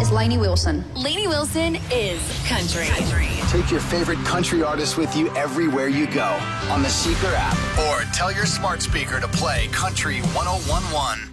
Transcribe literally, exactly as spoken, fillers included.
is Lainey Wilson. Lainey Wilson is country. country. Take your favorite country artist with you everywhere you go on the Seeker app, or tell your smart speaker to play Country one oh one one.